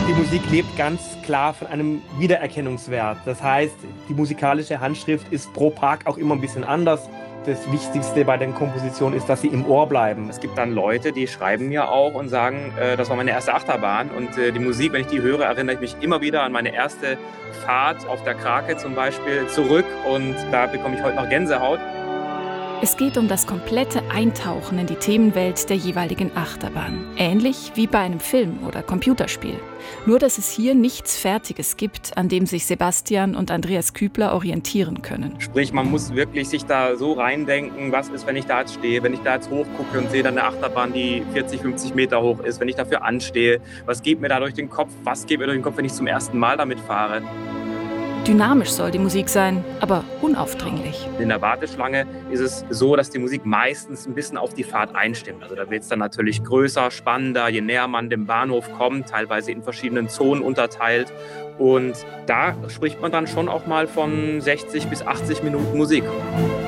Die Musik lebt ganz klar von einem Wiedererkennungswert. Das heißt, die musikalische Handschrift ist pro Park auch immer ein bisschen anders. Das Wichtigste bei den Kompositionen ist, dass sie im Ohr bleiben. Es gibt dann Leute, die schreiben mir auch und sagen, das war meine erste Achterbahn. Und die Musik, wenn ich die höre, erinnere ich mich immer wieder an meine erste Fahrt auf der Krake zum Beispiel zurück. Und da bekomme ich heute noch Gänsehaut. Es geht um das komplette Eintauchen in die Themenwelt der jeweiligen Achterbahn. Ähnlich wie bei einem Film oder Computerspiel. Nur, dass es hier nichts Fertiges gibt, an dem sich Sebastian und Andreas Kübler orientieren können. Sprich, man muss wirklich sich da so reindenken, was ist, wenn ich da jetzt stehe, wenn ich da jetzt hochgucke und sehe dann eine Achterbahn, die 40, 50 Meter hoch ist, wenn ich dafür anstehe, was geht mir da durch den Kopf, was geht mir durch den Kopf, wenn ich zum ersten Mal damit fahre. Dynamisch soll die Musik sein, aber unaufdringlich. In der Warteschlange ist es so, dass die Musik meistens ein bisschen auf die Fahrt einstimmt. Also da wird es dann natürlich größer, spannender, je näher man dem Bahnhof kommt, teilweise in verschiedenen Zonen unterteilt. Und da spricht man dann schon auch mal von 60 bis 80 Minuten Musik.